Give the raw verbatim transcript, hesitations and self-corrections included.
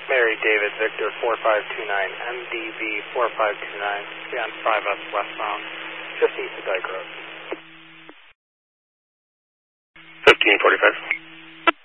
Mary David Victor four five two nine, M D V four five two nine, scan five S westbound, just east of Dyke Road. fifteen forty-five.